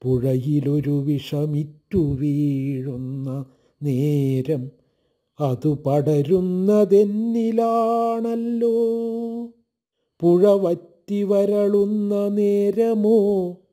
പുഴയിലൊരു വിഷമിറ്റു വീഴുന്ന നേരം അതു പടരുന്നതെന്നിലാണല്ലോ. പുഴ വറ്റി വരളുന്ന നേരമോ